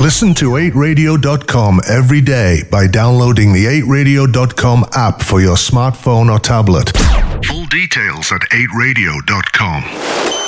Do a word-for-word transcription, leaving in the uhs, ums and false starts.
Listen to eight radio dot com every day by downloading the eight radio dot com app for your smartphone or tablet. Full details at eight radio dot com.